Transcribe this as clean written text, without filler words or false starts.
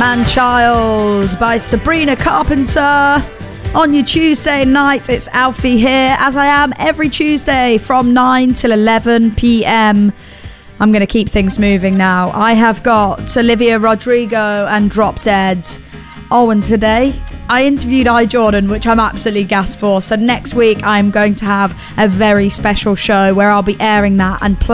Man-Child by Sabrina Carpenter. On your Tuesday night, it's Alfie here, as I am every Tuesday from 9 till 11 p.m. I'm going to keep things moving now. I have got Olivia Rodrigo and Drop Dead. Oh, and today I interviewed I.Jordan, which I'm absolutely gassed for. So next week I'm going to have a very special show where I'll be airing that and playing